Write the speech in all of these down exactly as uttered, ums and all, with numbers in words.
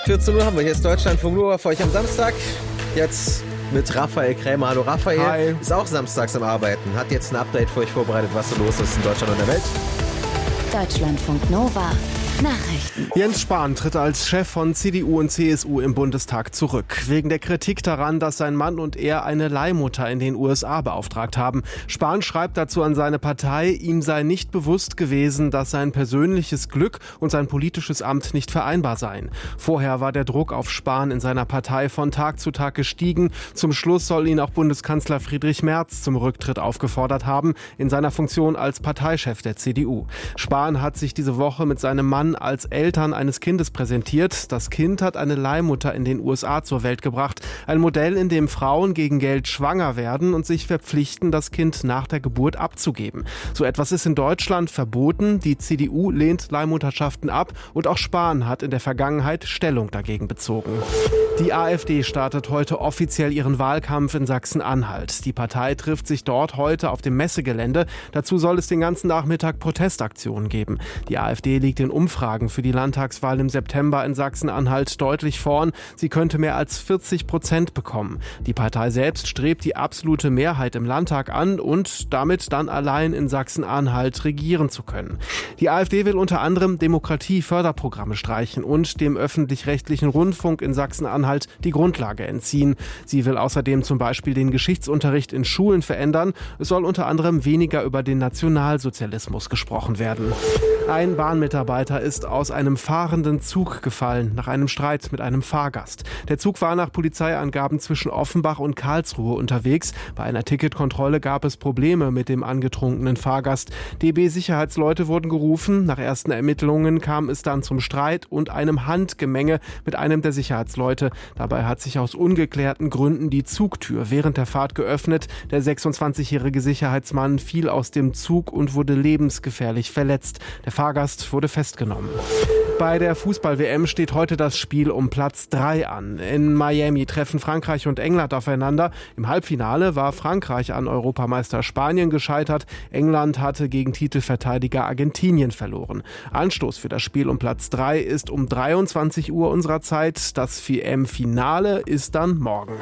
vierzehn Uhr haben wir. Hier ist Deutschlandfunk Nova für euch am Samstag. Jetzt mit Raphael Krämer. Hallo Raphael. Hi. Ist auch samstags am Arbeiten. Hat jetzt ein Update für euch vorbereitet, was so los ist in Deutschland und der Welt. Deutschlandfunk Nova. Nachrichten. Jens Spahn tritt als Chef von C D U und C S U im Bundestag zurück. Wegen der Kritik daran, dass sein Mann und er eine Leihmutter in den U S A beauftragt haben. Spahn schreibt dazu an seine Partei, ihm sei nicht bewusst gewesen, dass sein persönliches Glück und sein politisches Amt nicht vereinbar seien. Vorher war der Druck auf Spahn in seiner Partei von Tag zu Tag gestiegen. Zum Schluss soll ihn auch Bundeskanzler Friedrich Merz zum Rücktritt aufgefordert haben, in seiner Funktion als Parteichef der C D U. Spahn hat sich diese Woche mit seinem Mann als Eltern eines Kindes präsentiert. Das Kind hat eine Leihmutter in den U S A zur Welt gebracht. Ein Modell, in dem Frauen gegen Geld schwanger werden und sich verpflichten, das Kind nach der Geburt abzugeben. So etwas ist in Deutschland verboten. Die C D U lehnt Leihmutterschaften ab und auch Spahn hat in der Vergangenheit Stellung dagegen bezogen. Die AfD startet heute offiziell ihren Wahlkampf in Sachsen-Anhalt. Die Partei trifft sich dort heute auf dem Messegelände. Dazu soll es den ganzen Nachmittag Protestaktionen geben. Die AfD liegt in Umfragen für die Landtagswahl im September in Sachsen-Anhalt deutlich vorn. Sie könnte mehr als vierzig Prozent bekommen. Die Partei selbst strebt die absolute Mehrheit im Landtag an und damit dann allein in Sachsen-Anhalt regieren zu können. Die AfD will unter anderem Demokratieförderprogramme streichen und dem öffentlich-rechtlichen Rundfunk in Sachsen-Anhalt die Grundlage entziehen. Sie will außerdem zum Beispiel den Geschichtsunterricht in Schulen verändern. Es soll unter anderem weniger über den Nationalsozialismus gesprochen werden. Ein Bahnmitarbeiter ist aus einem fahrenden Zug gefallen nach einem Streit mit einem Fahrgast. Der Zug war nach Polizeiangaben zwischen Offenbach und Karlsruhe unterwegs. Bei einer Ticketkontrolle gab es Probleme mit dem angetrunkenen Fahrgast. D B-Sicherheitsleute wurden gerufen. Nach ersten Ermittlungen kam es dann zum Streit und einem Handgemenge mit einem der Sicherheitsleute. Dabei hat sich aus ungeklärten Gründen die Zugtür während der Fahrt geöffnet. Der sechsundzwanzigjährige Sicherheitsmann fiel aus dem Zug und wurde lebensgefährlich verletzt. Der Fahrgast wurde festgenommen. Bei der Fußball-W M steht heute das Spiel um Platz drei an. In Miami treffen Frankreich und England aufeinander. Im Halbfinale war Frankreich an Europameister Spanien gescheitert. England hatte gegen Titelverteidiger Argentinien verloren. Anstoß für das Spiel um Platz drei ist um dreiundzwanzig Uhr unserer Zeit. Das W M-Finale ist dann morgen.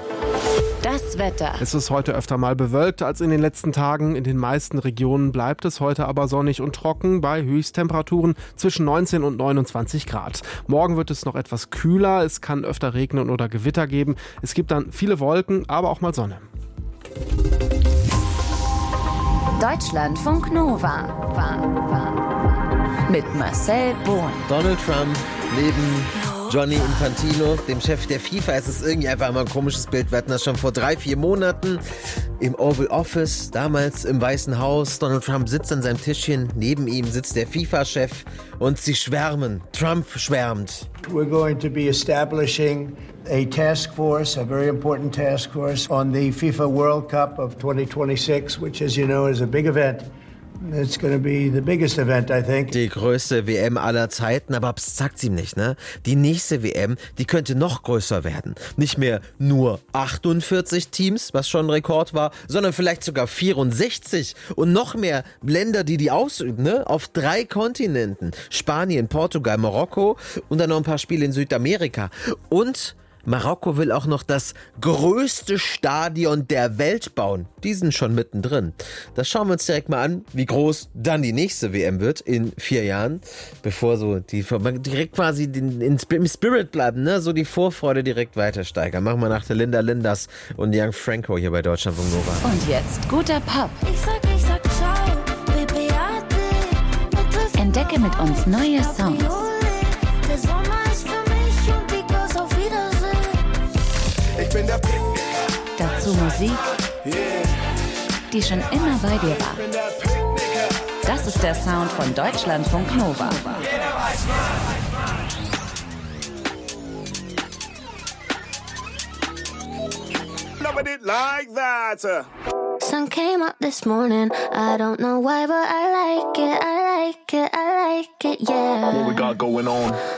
Das Wetter. Es ist heute öfter mal bewölkt als in den letzten Tagen. In den meisten Regionen bleibt es heute aber sonnig und trocken bei Höchsttemperaturen zwischen neunzehn und neunundzwanzig Grad. Morgen wird es noch etwas kühler. Es kann öfter regnen oder Gewitter geben. Es gibt dann viele Wolken, aber auch mal Sonne. Deutschlandfunk Nova. War, war. Mit Marcel Bohn. Donald Trump neben Gianni Infantino, dem Chef der FIFA. Es ist irgendwie einfach immer ein komisches Bild. Wir hatten das schon vor drei, vier Monaten im Oval Office, damals im Weißen Haus. Donald Trump sitzt an seinem Tischchen. Neben ihm sitzt der FIFA-Chef und sie schwärmen. Trump schwärmt. We're going to be establishing a task force, a very important task force, on the FIFA World Cup of twenty twenty-six, which, as you know, is a big event. It's going to be the biggest event, I think. Die größte W M aller Zeiten, aber das sagt sie ihm nicht, ne? Die nächste W M, die könnte noch größer werden. Nicht mehr nur achtundvierzig Teams, was schon ein Rekord war, sondern vielleicht sogar vierundsechzig und noch mehr Länder, die die ausüben, ne? Auf drei Kontinenten. Spanien, Portugal, Marokko und dann noch ein paar Spiele in Südamerika. Und Marokko will auch noch das größte Stadion der Welt bauen. Die sind schon mittendrin. Das schauen wir uns direkt mal an, wie groß dann die nächste W M wird in vier Jahren. Bevor so die direkt quasi im Spirit bleiben, ne? So die Vorfreude direkt weiter steigern. Machen wir nach der Linda Linders und Young Franco hier bei Deutschlandfunk Nova. Und jetzt guter Pop. Ich sag, ich sag ciao, Baby, ade. Entdecke mit uns neue Songs. Der Sommer ist für mich und die Girls auf Wiedersehen. Ich bin der Picknicker. Dazu Musik, Yeah. die schon immer bei dir war. Ich bin der Picknicker. Das ist der Sound von Deutschlandfunk Nova. Jeder weiß was. Nobody like that. Sun came up this morning. I don't know why, but I like it. I like it. I like it. Yeah. What we got going on?